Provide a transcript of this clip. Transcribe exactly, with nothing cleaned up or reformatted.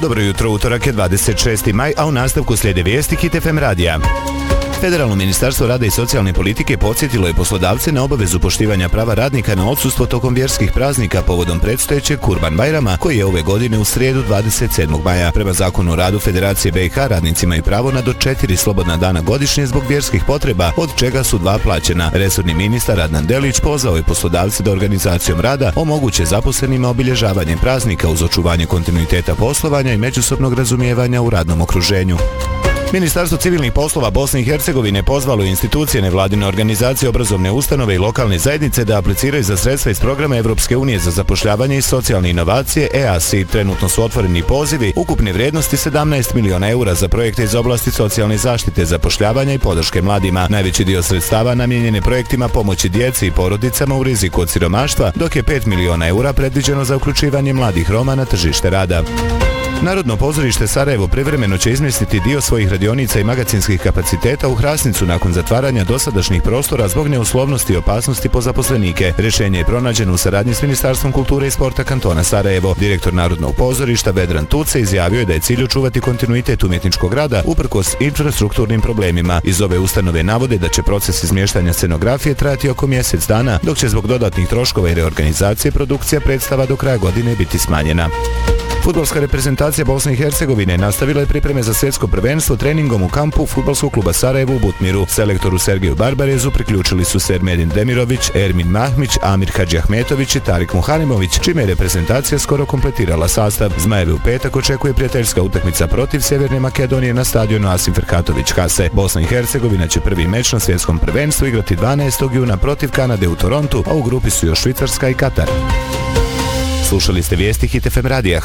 Dobro jutro, utorak je dvadeset šesti maj, a u nastavku slijede vijesti Hit F M radija. Federalno ministarstvo rada i socijalne politike podsjetilo je poslodavce na obavezu poštivanja prava radnika na odsustvo tokom vjerskih praznika povodom predstojećeg Kurban Bajrama, koji je ove godine u srijedu dvadeset sedmog maja. Prema zakonu o radu Federacije B i H radnicima imaju pravo na do četiri slobodna dana godišnje zbog vjerskih potreba, od čega su dva plaćena. Resorni ministar Adnan Delić pozvao je poslodavce da organizacijom rada omoguće zaposlenima obilježavanje praznika uz očuvanje kontinuiteta poslovanja i međusobnog razumijevanja u radnom okruženju. Ministarstvo civilnih poslova Bosne i Hercegovine pozvalo je institucije, nevladine organizacije, obrazovne ustanove i lokalne zajednice da apliciraju za sredstva iz programa Evropske unije za zapošljavanje i socijalne inovacije E A S I. Trenutno su otvoreni pozivi ukupne vrijednosti sedamnaest miliona eura za projekte iz oblasti socijalne zaštite, zapošljavanja i podrške mladima. Najveći dio sredstava namijenjen je projektima pomoći djeci i porodicama u riziku od siromaštva, dok je pet miliona eura predviđeno za uključivanje mladih Roma na tržište rada. Narodno pozorište Sarajevo privremeno će izmjestiti dio svojih radionica i magacinskih kapaciteta u Hrasnicu nakon zatvaranja dosadašnjih prostora zbog neuslovnosti i opasnosti po zaposlenike. Rješenje je pronađeno u saradnji s Ministarstvom kulture i sporta kantona Sarajevo. Direktor Narodnog pozorišta Vedran Tuce izjavio je da je cilj očuvati kontinuitet umjetničkog rada uprkos infrastrukturnim problemima. Iz ove ustanove navode da će proces izmještanja scenografije trajati oko mjesec dana, dok će zbog dodatnih troškova i reorganizacije produkcija predstava do kraja godine biti smanjena. Fudbalska reprezentacija Bosne i Hercegovine nastavila je pripreme za svjetsko prvenstvo treningom u kampu Fudbalskog kluba Sarajevo u Butmiru. Selektoru Sergeju Barbarezu priključili su se Ermedin Demirović, Ermin Mahmić, Amir Hadžiahmetović i Tarik Muharimović, čime je reprezentacija skoro kompletirala sastav. Zmajeve u petak očekuje prijateljska utakmica protiv Sjeverne Makedonije na stadionu Asim Ferhatović Hase. Bosna i Hercegovina će prvi meč na svjetskom prvenstvu igrati dvanaestog juna protiv Kanade u Torontu, a u grupi su još Švicarska i Katar. Slušali ste vijesti Hit F M radija.